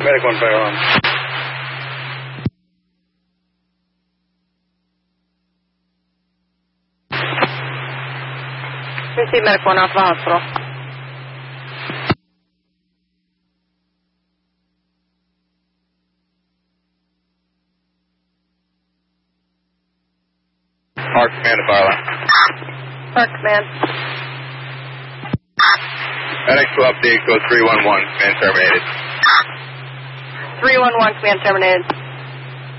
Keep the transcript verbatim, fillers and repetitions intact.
Medic one fire alarm. Receive medic one off the hospital. Park command to fire alarm. Park command. Medic to update, go three one one, command terminated. three one one, command terminated.